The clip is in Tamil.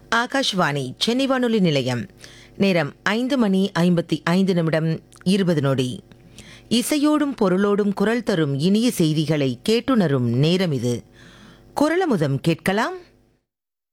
ஆகாஷ்வாணி சென்னை வானொலி நிலையம். நேரம் 5:55 இசையோடும் பொருளோடும் குரல் தரும் இனிய செய்திகளை கேட்டுணரும் நேரம் இது. குரலமுதம் கேட்கலாம்.